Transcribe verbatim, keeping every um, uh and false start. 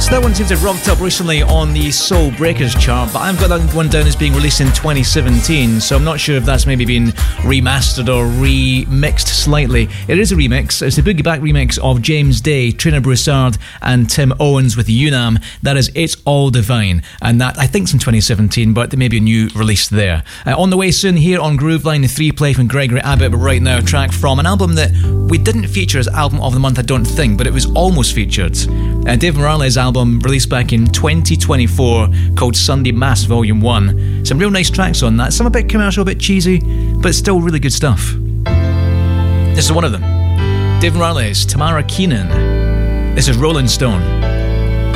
So that one seems to have rocked up recently on the Soul Breakers chart, but I've got that one down as being released in twenty seventeen, so I'm not sure if that's maybe been remastered or remixed slightly. It is a remix. It's a Boogie Back remix of James Day, Trina Broussard and Tim Owens with Unam. That is It's All Divine, and that I think is in twenty seventeen, but there may be a new release there. Uh, on the way soon here on Grooveline, three play from Gregory Abbott, but right now a track from an album that we didn't feature as Album of the Month, I don't think, but it was almost featured. Uh, Dave Morales' album released back in twenty twenty-four called Sunday Mass Volume one. Some real nice tracks on that, some a bit commercial, a bit cheesy, but still really good stuff. This is one of them. Dave Morales, Tamara Keenan. This is Rolling Stone.